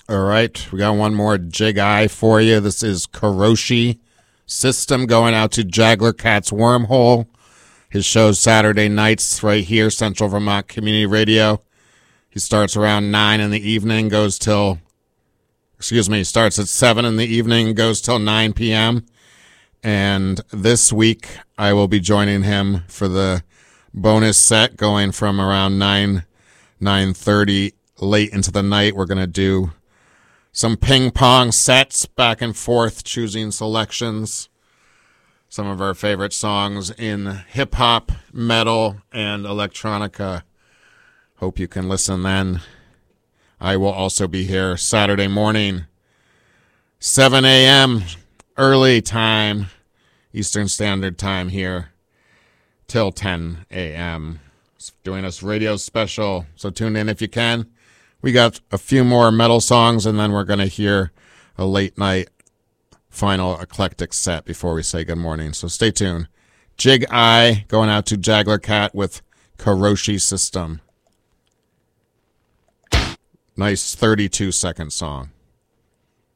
All right, we got one more Jig Eye for you. This is Karoshi System going out to Jaggler Cat's Wormhole. His show's Saturday nights right here, Central Vermont Community Radio. He starts around 9 in the evening, starts at 7 in the evening, goes till 9 p.m. And this week, I will be joining him for the bonus set going from around 9:30 late into the night. We're going to do some ping pong sets back and forth, choosing selections. Some of our favorite songs in hip hop, metal, and electronica. Hope you can listen then. I will also be here Saturday morning, 7 a.m. early time, Eastern Standard Time here, till 10 a.m. Doing us radio special, so tune in if you can. We got a few more metal songs, and then we're going to hear a late night final eclectic set before we say good morning. So stay tuned. Jig Eye going out to Jaggler Cat with Karoshi System. Nice 32-second song.